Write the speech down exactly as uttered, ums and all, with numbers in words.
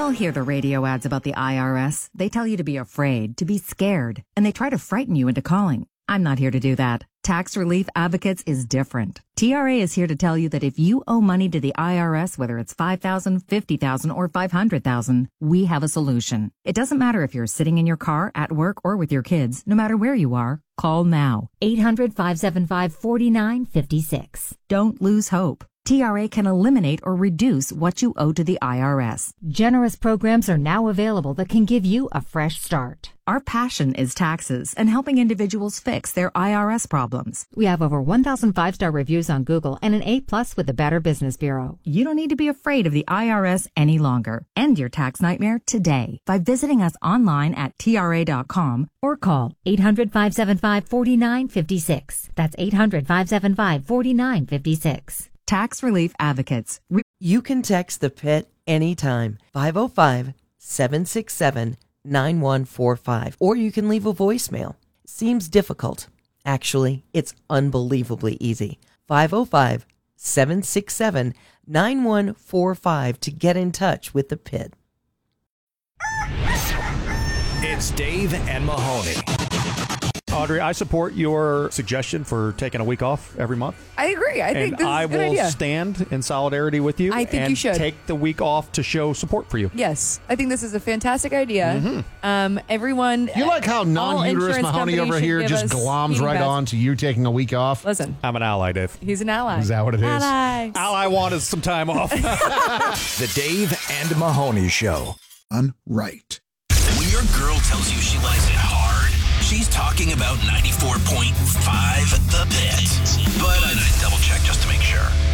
all hear the radio ads about the I R S. They tell you to be afraid, to be scared, and they try to frighten you into calling. I'm not here to do that. Tax Relief Advocates is different. T R A is here to tell you that if you owe money to the I R S, whether it's five thousand dollars, fifty thousand dollars, or five hundred thousand dollars, we have a solution. It doesn't matter if you're sitting in your car, at work, or with your kids. No matter where you are, call now. eight hundred, five seven five, four nine five six. Don't lose hope. T R A can eliminate or reduce what you owe to the I R S. Generous programs are now available that can give you a fresh start. Our passion is taxes and helping individuals fix their I R S problems. We have over one thousand five-star reviews on Google and an A plus with the Better Business Bureau. You don't need to be afraid of the I R S any longer. End your tax nightmare today by visiting us online at T R A dot com or call eight hundred, five seven five, four nine five six. That's eight hundred, five seven five, four nine five six. Tax Relief Advocates. Re- you can text the Pit anytime, five oh five, seven six seven, nine one four five, or you can leave a voicemail. Seems difficult. Actually, it's unbelievably easy. five oh five, seven six seven, nine one four five to get in touch with the Pit. It's Dave and Mahoney. Audrey, I support your suggestion for taking a week off every month. I agree. I think and this I is a good will idea. stand in solidarity with you. I think and you should take the week off to show support for you. Yes, I think this is a fantastic idea. Mm-hmm. Um, everyone, you like how non-uterus Mahoney over here just gloms right on to you taking a week off? Listen, I'm an ally, Dave. He's an ally. Is that what it is? Ally. All I want is some time off. The Dave and Mahoney Show. Unright. When your girl tells you she likes it hard, she's talking about ninety-four point five The Pit. But I double check just to make sure.